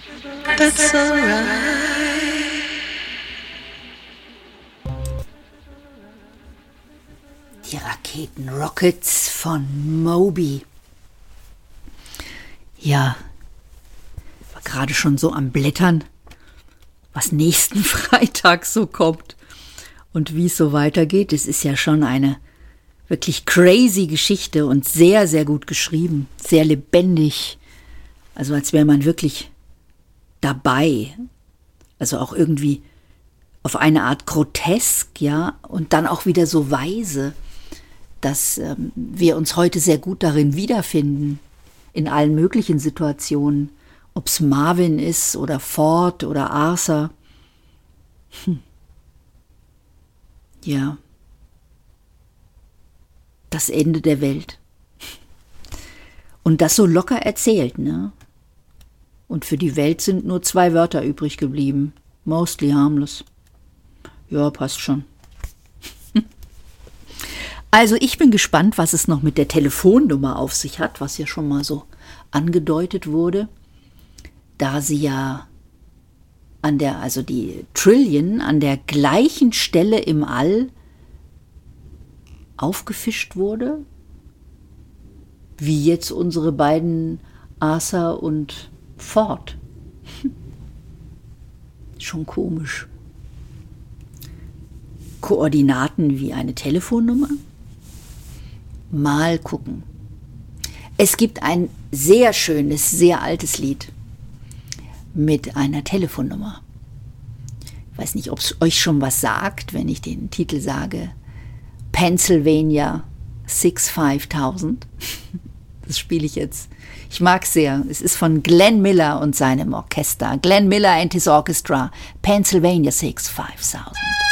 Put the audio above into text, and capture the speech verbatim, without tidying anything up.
That's alright. Die Raketen-Rockets von Moby. Ja, war gerade schon so am Blättern, was nächsten Freitag so kommt und wie es so weitergeht. Es ist ja schon eine wirklich crazy Geschichte und sehr, sehr gut geschrieben, sehr lebendig. Also als wäre man wirklich dabei. Also auch irgendwie auf eine Art grotesk, ja, und dann auch wieder so weise, dass ähm, wir uns heute sehr gut darin wiederfinden, in allen möglichen Situationen, ob es Marvin ist oder Ford oder Arthur. Hm. Ja. Das Ende der Welt. Und das so locker erzählt, ne? Und für die Welt sind nur zwei Wörter übrig geblieben. Mostly harmless. Ja, passt schon. Also ich bin gespannt, was es noch mit der Telefonnummer auf sich hat, was ja schon mal so angedeutet wurde, da sie ja an der, also die Trillion an der gleichen Stelle im All aufgefischt wurde, wie jetzt unsere beiden Arthur und Ford. Hm. Schon komisch. Koordinaten wie eine Telefonnummer? Mal gucken. Es gibt ein sehr schönes, sehr altes Lied mit einer Telefonnummer. Ich weiß nicht, ob es euch schon was sagt, wenn ich den Titel sage. Pennsylvania six five tausend. Das spiele ich jetzt. Ich mag es sehr. Es ist von Glenn Miller und seinem Orchester. Glenn Miller and his Orchestra. Pennsylvania six five tausend.